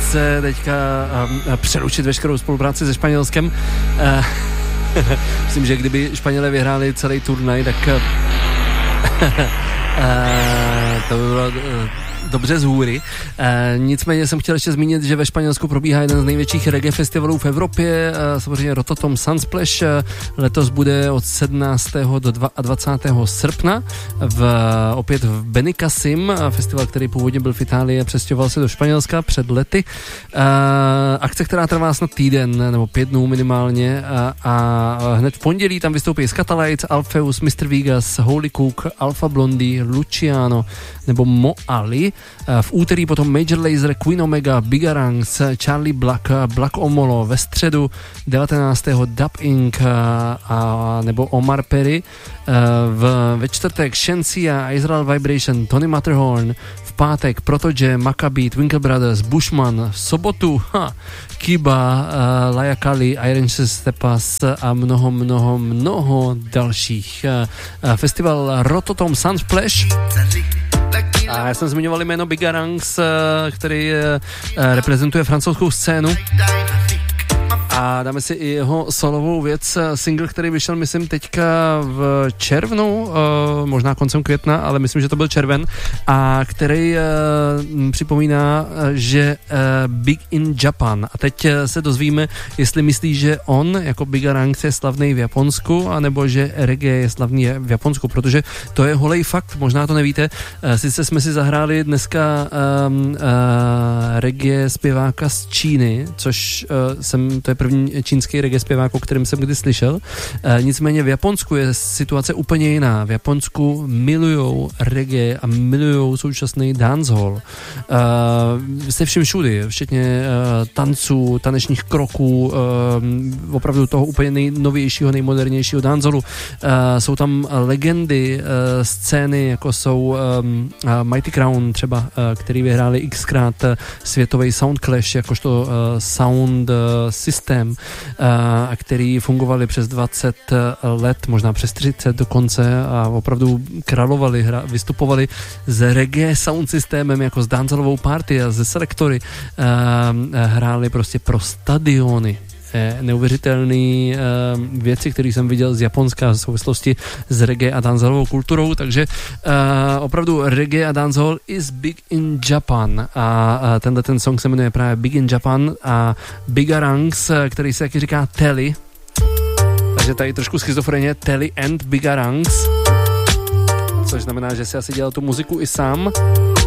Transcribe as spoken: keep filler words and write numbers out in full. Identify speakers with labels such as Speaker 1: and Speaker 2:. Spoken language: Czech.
Speaker 1: chce teďka uh, přerušit veškerou spolupráci se Španělskem. Uh, myslím, že kdyby Španělé vyhráli celý turnaj, tak uh, to by bylo... Uh, dobře z hůry. E, nicméně jsem chtěl ještě zmínit, že ve Španělsku probíhá jeden z největších reggae festivalů v Evropě, e, samozřejmě Rototom Sunsplash. E, letos bude od sedmnáctého do dvacátého druhého srpna v, opět v Benicassim, festival, který původně byl v Itálii a přestěhoval se do Španělska před lety. E, akce, která trvá snad týden nebo pět dnů minimálně a, a hned v pondělí tam vystoupí Scatalites, Alpheus, mister Vegas, Holy Cook, Alpha Blondie, Luciano nebo Mo Ali. V úterý potom Major Lazer, Queen Omega, Bigarangs, Charlie Black, Black Omolo, ve středu devatenáctého Dub Incorporated a nebo Omar Perry, v, ve čtvrtek Shensia, Israel Vibration, Tony Matterhorn, v pátek Protoje, Maccabi, Twinkle Brothers, Bushman, v sobotu ha, Kiba, uh, Laia Kali, Iron Stepas a mnoho, mnoho, mnoho dalších. Uh, festival Rototom Sunsplash. A já jsem zmiňoval jméno Bigarangs, který reprezentuje francouzskou scénu. A dáme si i jeho solovou věc, single, který vyšel, myslím, teďka v červnu, uh, možná koncem května, ale myslím, že to byl červen, a který uh, připomíná, že uh, Big in Japan. A teď se dozvíme, jestli myslí, že on jako Bigarangs je slavný v Japonsku, anebo že reggae je slavný v Japonsku, protože to je holej fakt, možná to nevíte. Uh, sice jsme si zahráli dneska um, uh, reggae zpěváka z Číny, což uh, jsem, to je první čínský reggae zpěvák, o kterém jsem kdy slyšel. E, nicméně v Japonsku je situace úplně jiná. V Japonsku milujou reggae a milujou současný dancehall. E, se vším všudy, včetně e, tanců, tanečních kroků, e, opravdu toho úplně nejnovějšího, nejmodernějšího dancehallu. E, jsou tam legendy e, scény, jako jsou e, Mighty Crown třeba, e, který vyhráli xkrát e, světový Sound Clash, jakožto e, sound e, systém, a který fungovali přes dvacet let, možná přes třicet dokonce, a opravdu královali, hra, vystupovali s reggae sound systémem, jako s dancehallovou party a ze selektory, hráli prostě pro stadiony. Neuvěřitelné uh, věci, které jsem viděl z Japonska v souvislosti s reggae a dancehallovou kulturou, takže uh, opravdu reggae a dancehall is big in Japan a uh, tenhle ten song se jmenuje právě Big in Japan a Bigarangs, který se taky říká Telly, takže tady trošku schizofrenie, Telly and Bigarangs, což znamená, že si asi dělal tu muziku i sám.